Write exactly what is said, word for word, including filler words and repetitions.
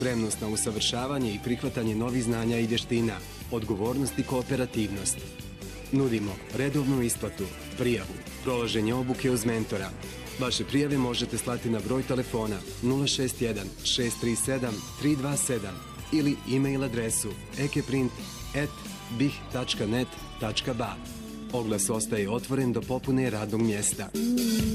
spremnost na usavršavanje i prihvatanje novih znanja i vještina, odgovornost i kooperativnost. Nudimo redovnu isplatu, prijavu, prolaženje obuke uz mentora. Vaše prijave možete slati na broj telefona nula šest jedan šest tri sedam tri dva sedam ili e-mail adresu ekeprint at bih tačka net tačka ba. Oglas ostaje otvoren do popune radnog mjesta.